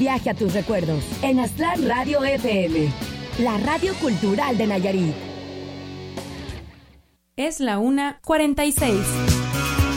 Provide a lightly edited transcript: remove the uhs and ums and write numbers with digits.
viaje a tus recuerdos en Aztlán Radio FM, la radio cultural de Nayarit. Es la 1:46.